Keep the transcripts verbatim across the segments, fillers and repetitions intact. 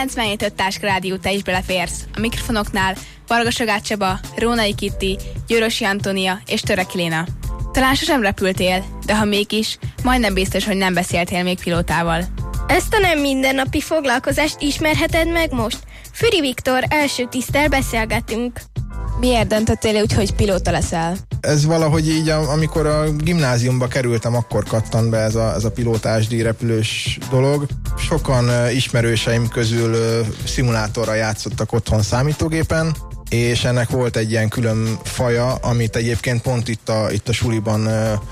kilencvenhét öt Táska Rádió, te is beleférsz. A mikrofonoknál Varga Sagát Csaba, Rónai Kitti, Győrösi Antónia és Török Léna. Talán sosem repültél, de ha mégis, majdnem biztos, hogy nem beszéltél még pilótával. Ezt a nem mindennapi foglalkozást ismerheted meg most. Füri Viktor első tiszttel beszélgetünk. Miért döntöttél úgy, hogy pilóta leszel? Ez valahogy így, amikor a gimnáziumba kerültem, akkor kattant be ez a, ez a pilótásdíj repülős dolog. Sokan ismerőseim közül szimulátorra játszottak otthon számítógépen, és ennek volt egy ilyen külön faja, amit egyébként pont itt a, itt a suliban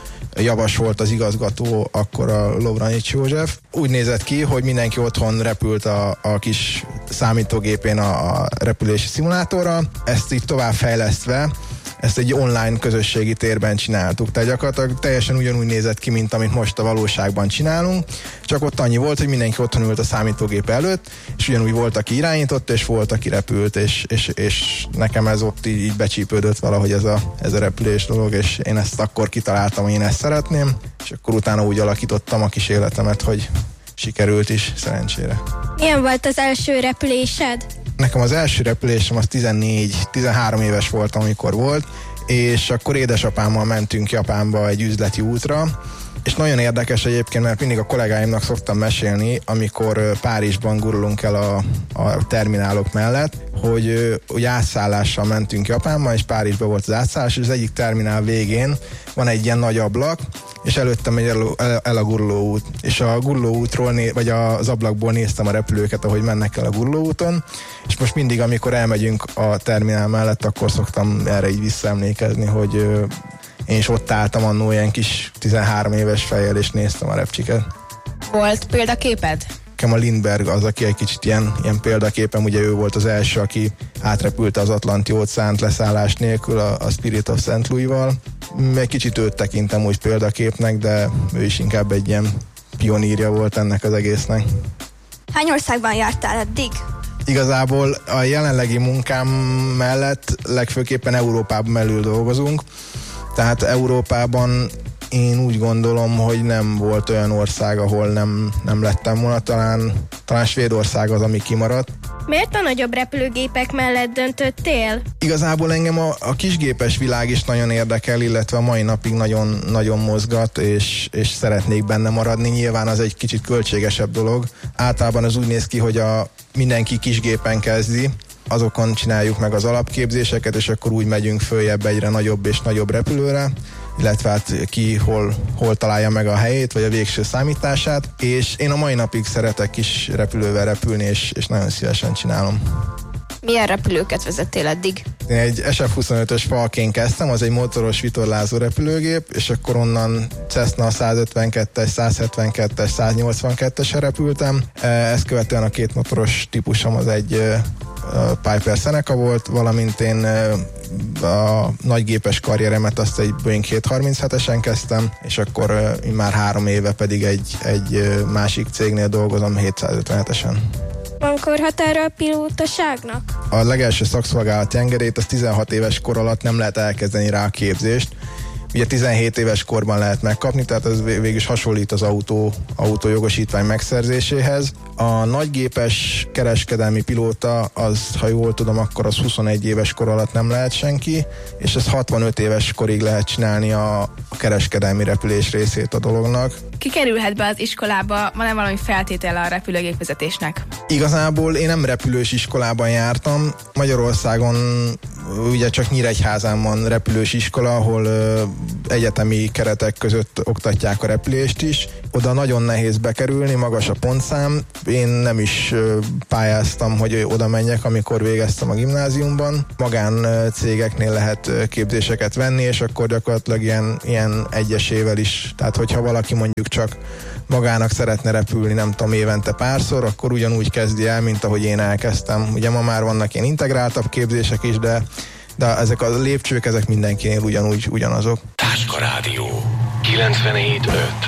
javasolt az igazgató, akkor a Lovranics József. Úgy nézett ki, hogy mindenki otthon repült a, a kis számítógépén a, a repülési szimulátorra. Ezt így tovább fejlesztve, ezt egy online közösségi térben csináltuk. Tehát gyakorlatilag teljesen ugyanúgy nézett ki, mint amit most a valóságban csinálunk, csak ott annyi volt, hogy mindenki otthon ült a számítógép előtt, és ugyanúgy volt, aki irányított, és volt, aki repült, és, és, és nekem ez ott így, így becsípődött valahogy ez a, ez a repülés dolog, és én ezt akkor kitaláltam, hogy én ezt szeretném, és akkor utána úgy alakítottam a kis életemet, hogy sikerült is, szerencsére. Milyen volt az első repülésed? Nekem az első repülésem az tizennégy tizenhárom éves voltam, amikor volt, és akkor édesapámmal mentünk Japánba egy üzleti útra, és nagyon érdekes egyébként, mert mindig a kollégáimnak szoktam mesélni, amikor Párizsban gurulunk el a, a terminálok mellett, hogy ugye átszállással mentünk Japánba, és Párizsban volt az átszállás, és az egyik terminál végén van egy ilyen nagy ablak, és előttem megy el, el, el a gurulóút. És a gurulóútról, né, vagy az ablakból néztem a repülőket, ahogy mennek el a gurulóúton, és most mindig, amikor elmegyünk a terminál mellett, akkor szoktam erre így visszaemlékezni, hogy ö, én is ott álltam annó ilyen kis tizenhárom éves fejjel, és néztem a repcsiket. Volt példaképed? Nekem a Lindbergh az, aki egy kicsit ilyen, ilyen példaképem, ugye ő volt az első, aki átrepülte az Atlanti óceánt leszállás nélkül a, a Spirit of Saint Louis-val. Egy kicsit őt tekintem úgy példaképnek, de ő is inkább egy ilyen pionírja volt ennek az egésznek. Hány országban jártál eddig? Igazából a jelenlegi munkám mellett legfőképpen Európában belül dolgozunk, tehát Európában én úgy gondolom, hogy nem volt olyan ország, ahol nem, nem lettem volna, talán, talán Svédország az, ami kimaradt. Miért a nagyobb repülőgépek mellett döntöttél? Igazából engem a, a kisgépes világ is nagyon érdekel, illetve a mai napig nagyon, nagyon mozgat, és, és szeretnék benne maradni. Nyilván az egy kicsit költségesebb dolog. Általában az úgy néz ki, hogy a, mindenki kisgépen kezdi, azokon csináljuk meg az alapképzéseket, és akkor úgy megyünk följebb egyre nagyobb és nagyobb repülőre, illetve hát ki hol, hol találja meg a helyét, vagy a végső számítását, és én a mai napig szeretek kis repülővel repülni, és, és nagyon szívesen csinálom. Milyen repülőket vezettél eddig? Én egy es ef huszonötös Falcon kezdtem, az egy motoros vitorlázó repülőgép, és akkor onnan Cessna százötvenkettes, százhetvenkettes, száznyolcvankettesre repültem. Ezt követően a két motoros típusom az egy Piper Seneca volt, valamint én a nagygépes karrieremet azt egy Boeing hétszázharminchetesen kezdtem, és akkor már három éve pedig egy, egy másik cégnél dolgozom hétszázötvenhetesen. Van korhatára a pilótaságnak? A legelső szakszolgálati engedélyt az tizenhat éves kor alatt nem lehet elkezdeni rá a képzést. Ugye tizenhét éves korban lehet megkapni, tehát ez végül is hasonlít az autó, autójogosítvány megszerzéséhez. A nagygépes kereskedelmi pilóta, az, ha jól tudom, akkor az huszonegy éves kor alatt nem lehet senki, és ez hatvanöt éves korig lehet csinálni a, a kereskedelmi repülés részét a dolognak. Ki kerülhet be az iskolába? Van-e valami feltétele a repülőgépvezetésnek? Igazából én nem repülős iskolában jártam. Magyarországon ugye csak Nyíregyházán van repülős iskola, ahol ö, egyetemi keretek között oktatják a repülést is. Oda nagyon nehéz bekerülni, magas a pontszám. Én nem is ö, pályáztam, hogy oda menjek, amikor végeztem a gimnáziumban. Magán ö, cégeknél lehet ö, képzéseket venni, és akkor gyakorlatilag ilyen, ilyen egyesével is. Tehát, hogyha valaki mondjuk csak magának szeretne repülni, nem tudom, évente párszor, akkor ugyanúgy kezdi el, mint ahogy én elkezdtem. Ugye ma már vannak ilyen integráltabb képzések is, de, de ezek a lépcsők, ezek mindenkinél ugyanúgy ugyanazok. Táska Rádió kilencvenhét öt.